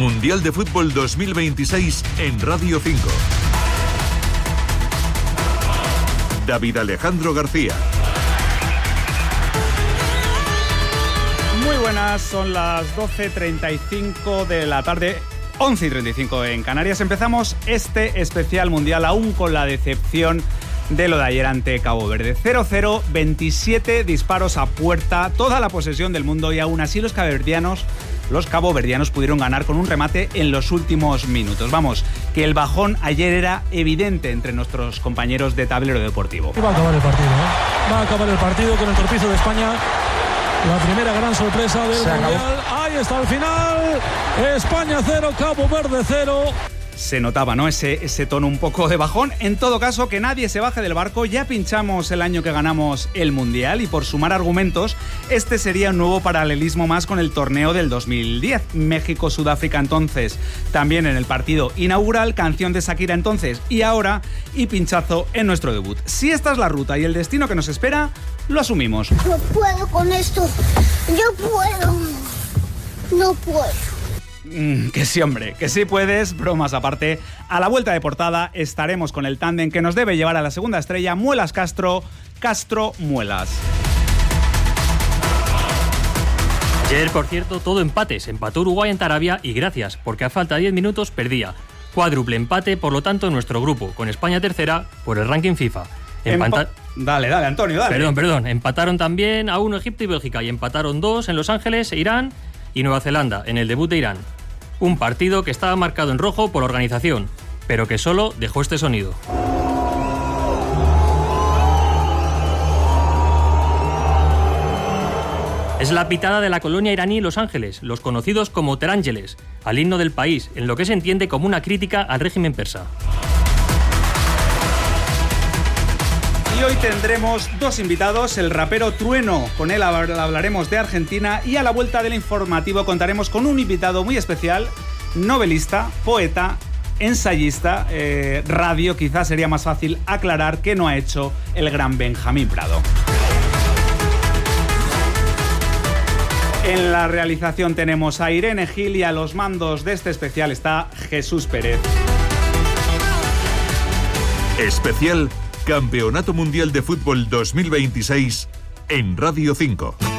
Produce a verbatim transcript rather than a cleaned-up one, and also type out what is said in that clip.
Mundial de Fútbol dos mil veintiséis en Radio cinco. David Alejandro García. Muy buenas, son las doce treinta y cinco de la tarde, once y treinta y cinco en Canarias. Empezamos este especial mundial aún con la decepción de lo de ayer ante Cabo Verde. cero cero, veintisiete disparos a puerta, toda la posesión del mundo y aún así los caboverdianos, los caboverdianos pudieron ganar con un remate en los últimos minutos. Vamos, que el bajón ayer era evidente entre nuestros compañeros de Tablero Deportivo. Y va a acabar el partido, ¿eh? Va a acabar el partido con el torpizo de España. La primera gran sorpresa del Mundial. Ahí está el final. España cero, Cabo Verde cero. Se notaba, ¿no? Ese, ese tono un poco de bajón. En todo caso, que nadie se baje del barco. Ya pinchamos el año que ganamos el Mundial y por sumar argumentos, este sería un nuevo paralelismo más con el torneo del dos mil diez. México-Sudáfrica entonces, también en el partido inaugural, canción de Shakira entonces y ahora, y pinchazo en nuestro debut. Si esta es la ruta y el destino que nos espera, lo asumimos. No puedo con esto. Yo puedo. No puedo. Mm, que sí, hombre, que sí puedes, bromas aparte. A la vuelta de portada estaremos con el tándem que nos debe llevar a la segunda estrella, Muelas Castro, Castro Muelas. Ayer, por cierto, todo empates. Empató Uruguay en Tarabia y gracias, porque a falta de diez minutos perdía. Cuádruple empate, por lo tanto, en nuestro grupo, con España tercera por el ranking FIFA. Empata- Empa- dale, dale, Antonio, dale. Perdón, perdón. Empataron también a uno Egipto y Bélgica y empataron dos en Los Ángeles, Irán y Nueva Zelanda, en el debut de Irán. Un partido que estaba marcado en rojo por organización, pero que solo dejó este sonido. Es la pitada de la colonia iraní Los Ángeles, los conocidos como terángeles, al himno del país, en lo que se entiende como una crítica al régimen persa. Y hoy tendremos dos invitados, el rapero Trueno, con él hablaremos de Argentina, y a la vuelta del informativo contaremos con un invitado muy especial, novelista, poeta, ensayista, eh, radio, quizás sería más fácil aclarar que no ha hecho el gran Benjamín Prado. En la realización tenemos a Irene Gil y a los mandos de este especial está Jesús Pérez. Especial Campeonato Mundial de Fútbol dos mil veintiséis en Radio cinco.